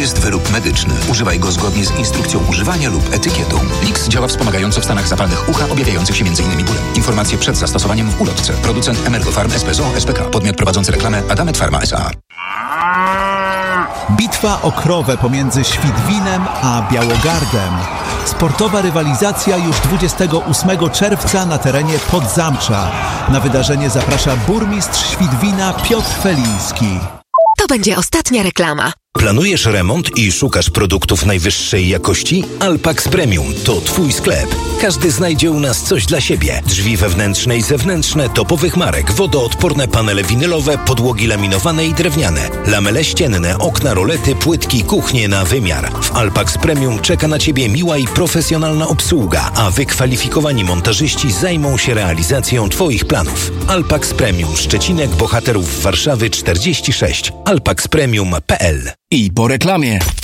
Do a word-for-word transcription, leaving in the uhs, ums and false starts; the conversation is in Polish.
jest wyrób medyczny. Używaj go zgodnie z instrukcją używania lub etykietą. Lix działa wspomagająco w stanach zapalnych ucha objawiających się między innymi bólem. Informacje przed zastosowaniem w ulotce. Producent Emergofarm S P Z O S P K. Podmiot prowadzący reklamę Adamet Pharma S A. Bitwa o krowę pomiędzy Świdwinem a Białogardem. Sportowa rywalizacja już dwudziestego ósmego czerwca na terenie Podzamcza. Na wydarzenie zaprasza burmistrz Świdwina Piotr Feliński. To będzie ostatnia reklama. Planujesz remont i szukasz produktów najwyższej jakości? Alpax Premium to Twój sklep. Każdy znajdzie u nas coś dla siebie. Drzwi wewnętrzne i zewnętrzne topowych marek, wodoodporne panele winylowe, podłogi laminowane i drewniane, lamele ścienne, okna, rolety, płytki, kuchnie na wymiar. W Alpax Premium czeka na Ciebie miła i profesjonalna obsługa, a wykwalifikowani montażyści zajmą się realizacją Twoich planów. Alpax Premium Szczecinek, Bohaterów Warszawy czterdzieści sześć. alpax premium kropka p l. I po reklamie.